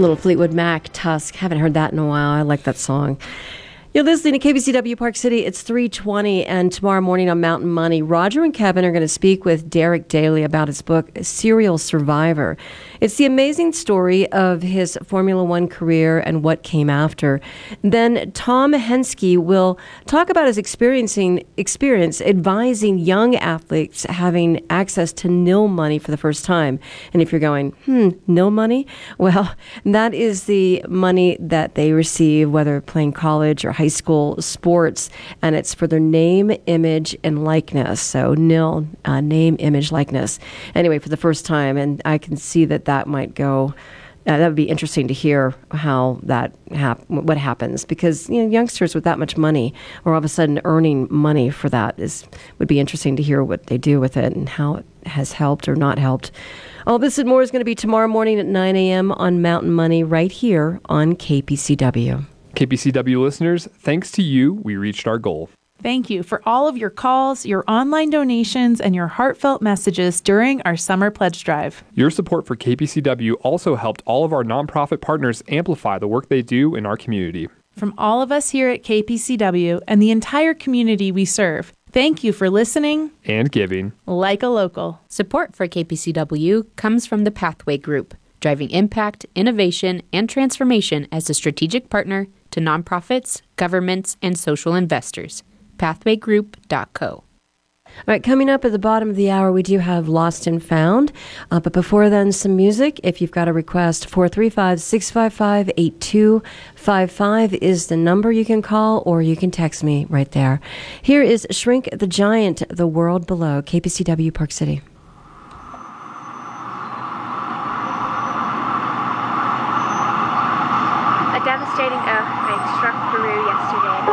Little Fleetwood Mac, Tusk. Haven't heard that in a while. I like that song. You're listening to KBCW Park City. It's 3:20, and tomorrow morning on Mountain Money, Roger and Kevin are going to speak with Derek Daly about his book, Serial Survivor. It's the amazing story of his Formula One career and what came after. Then Tom Henske will talk about his experience advising young athletes having access to nil money for the first time. And if you're going, nil money? Well, that is the money that they receive, whether playing college or high school sports, and it's for their name, image, and likeness. So nil, name, image, likeness. Anyway, for the first time, and I can see that might go. That would be interesting to hear how that what happens, because youngsters with that much money, or all of a sudden earning money for that, would be interesting to hear what they do with it and how it has helped or not helped. All this and more is going to be tomorrow morning at 9 a.m. on Mountain Money right here on KPCW. KPCW listeners, thanks to you, we reached our goal. Thank you for all of your calls, your online donations, and your heartfelt messages during our summer pledge drive. Your support for KPCW also helped all of our nonprofit partners amplify the work they do in our community. From all of us here at KPCW and the entire community we serve, thank you for listening and giving like a local. Support for KPCW comes from the Pathway Group, driving impact, innovation, and transformation as a strategic partner to nonprofits, governments, and social investors. Pathwaygroup.co. All right, coming up at the bottom of the hour, we do have Lost and Found. But before then, some music. If you've got a request, 435-655-8255 is the number you can call, or you can text me right there. Here is Shrink the Giant, The World Below, KPCW Park City. A devastating earthquake struck Peru yesterday.